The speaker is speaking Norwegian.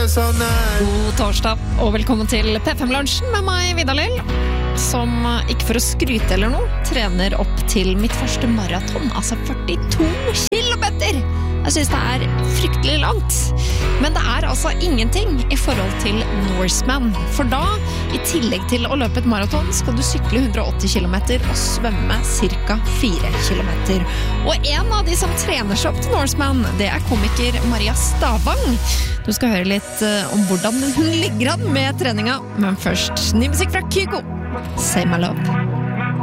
God torsdag, og velkommen til P5-lunsjen med meg, Vidar Lill, som ikke for å skryte eller noe, trener opp til mitt første maraton, altså 42 kilometer. Jeg synes det er fryktelig langt, men det er altså ingenting i forhold til Norseman. For da, i tillegg til å løpe et maraton, skal du sykle 180 kilometer og svømme cirka 4 kilometer. Og en av de som trener seg opp til Norseman, det er komiker Maria Stavang. Du skal høre litt om hvordan hun ligger an med treninga, men først ny musikk fra Kygo. Say My Love.